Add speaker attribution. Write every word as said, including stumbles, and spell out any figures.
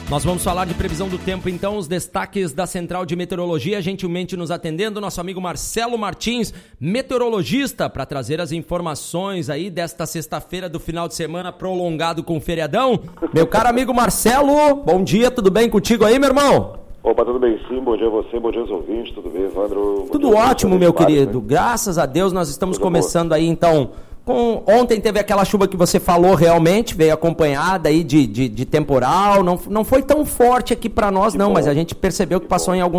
Speaker 1: Nós vamos falar de previsão do tempo, então, os destaques da Central de Meteorologia, gentilmente nos atendendo, nosso amigo Marcelo Martins, meteorologista, para trazer as informações aí desta sexta-feira do final de semana prolongado com o feriadão. Meu caro amigo Marcelo, bom dia, tudo bem contigo aí, meu irmão?
Speaker 2: Opa, tudo bem sim, bom dia a você, bom dia aos ouvintes, tudo bem, Evandro?
Speaker 1: Tudo ótimo, meu querido, graças a Deus nós estamos começando aí, então... Com, ontem teve aquela chuva que você falou realmente, veio acompanhada aí de, de, de temporal, não, não foi tão forte aqui para nós não, mas a gente percebeu que passou em alguns